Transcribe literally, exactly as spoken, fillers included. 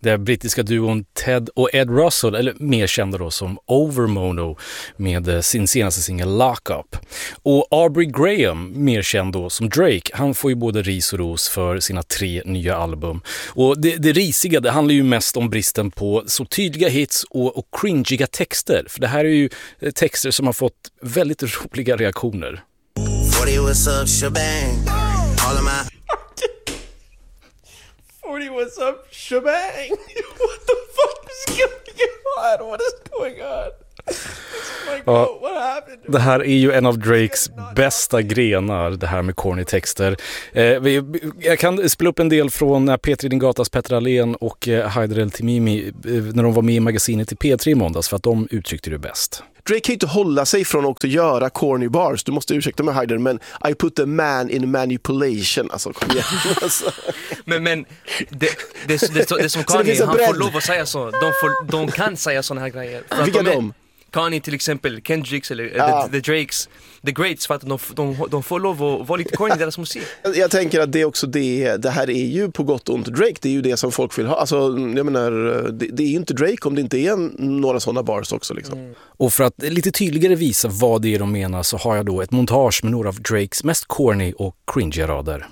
Det brittiska duon Ted och Ed Russell, eller mer kända då som Overmono, med sin senaste singel Lock Up. Och Aubrey Graham, mer känd då som Drake, han får ju både ris och ros för sina tre nya album. Och det, det risiga, det handlar ju mest om bristen på så tydliga hits och, och cringiga texter. För det här är ju texter som har fått väldigt roliga reaktioner. forty what's up, shebang. All of my forty what's up, shebang. What the fuck is going on? What is going on? Oh my God, ja, what happened? Det här är ju en av Drakes bästa grenar, det här med corny texter. Eh, vi, jag kan spela upp en del från P tre Din Gatas Petra Alén och eh, Haider El Timimi eh, när de var med i magasinet i P tre i måndags, för att de uttryckte det bäst. Drake kan ju inte hålla sig från att också göra corny bars. Du måste ursäkta mig, Haider, men I put a man in manipulation. Alltså, kom igen. Alltså. Men, men det, det, det, det, det som Kanye, han får lov att säga så. De, får, de kan säga såna här grejer. För vilka de är, de? Kanye till exempel, Kendricks eller ja. the, the Drakes, the Greats, för att de, de, de får lov att vara lite corny i deras musik. Jag tänker att det är också det, det här är ju på gott och ont. Drake, det är ju det som folk vill ha. Alltså, jag menar, det, det är ju inte Drake om det inte är en, några sådana bars också liksom. Mm. Och för att lite tydligare visa vad det är de menar, så har jag då ett montage med några av Drakes mest corny och cringy rader.